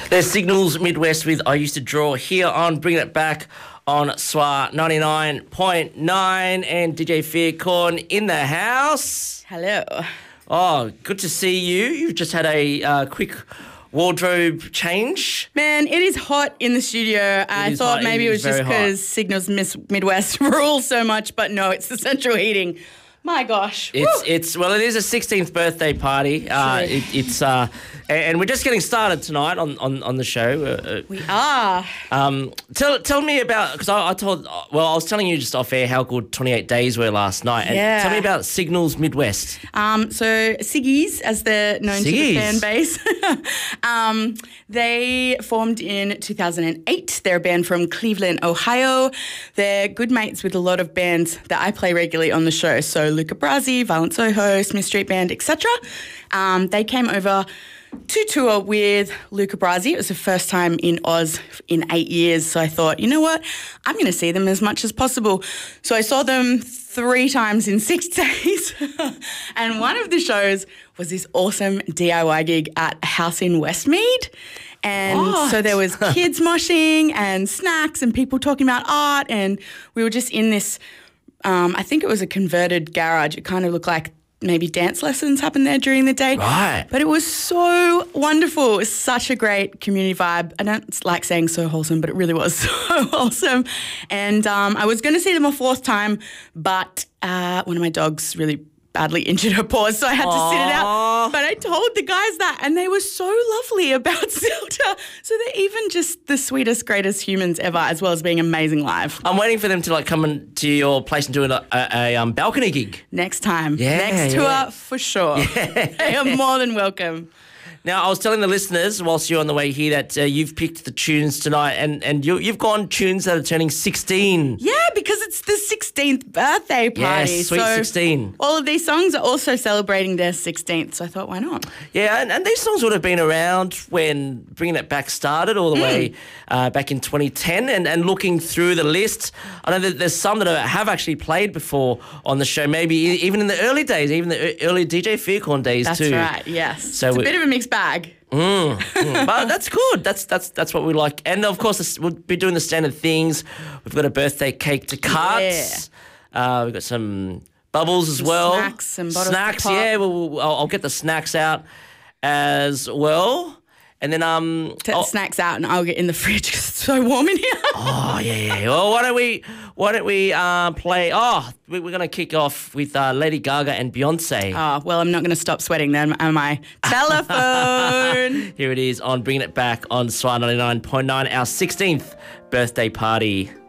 There's Signals Midwest with I Used to Draw here on Bring It Back on SWA 99.9 and DJ Fearcorn in the house. Hello. Oh, good to see you. You've just had a quick wardrobe change. Man, it is hot in the studio. I thought maybe it was just because Signals Midwest rules so much, but no, it's the central heating. My gosh. It is a 16th birthday party. And we're just getting started tonight on the show. We are. Tell me about, because I was telling you just off air how good 28 Days were last night. And Yeah. tell me about Signals Midwest. So Siggies, as they're known to the fan base, they formed in 2008. They're a band from Cleveland, Ohio. They're good mates with a lot of bands that I play regularly on the show. So Luca Brasi, Violent Soho, Smith Street Band, etc. They came over to tour with Luca Brasi. It was the first time in Oz in 8 years. So I thought, you know what? I'm going to see them as much as possible. So I saw them 3 times in 6 days. And one of the shows was this awesome DIY gig at a house in Westmead. And so there was kids moshing and snacks and people talking about art. And we were just in this, I think it was a converted garage. It kind of looked like maybe dance lessons happened there during the day. Right. But it was so wonderful. It was such a great community vibe. I don't like saying so wholesome, but it really was so wholesome. And I was going to see them a 4th time, but one of my dogs really badly injured her paws, so I had to sit it out. But I told the guys that, and they were so lovely about Zelda. So they're even just the sweetest, greatest humans ever, as well as being amazing live. I'm waiting for them to come into your place and do a balcony gig. Next time. Yeah, Next tour, for sure. Yeah. They are more than welcome. Now, I was telling the listeners whilst you're on the way here that you've picked the tunes tonight and you've gone tunes that are turning 16. Yeah, because it's the 16th birthday party. Yes, sweet 16. All of these songs are also celebrating their 16th, so I thought, why not? Yeah, and these songs would have been around when Bringing It Back started all the way back in 2010. And looking through the list, I know that there's some that have actually played before on the show, maybe even in the early days, even the early DJ Fearcorn days too. That's right, yes. So it's a bit of a mixed bag. But that's good. That's what we like. And of course, we'll be doing the standard things. We've got a birthday cake to cut. Yeah. We've got some bubbles as well. Snacks and bottles snacks. To pop. Yeah, I'll get the snacks out as well. And then Take the snacks out and I'll get in the fridge because it's so warm in here. Oh yeah. Well, why don't we play? Oh, we're gonna kick off with Lady Gaga and Beyonce. Oh well, I'm not going to stop sweating then, am I? Telephone. Here it is on Bringing It Back on SWA 99.9, our 16th birthday party.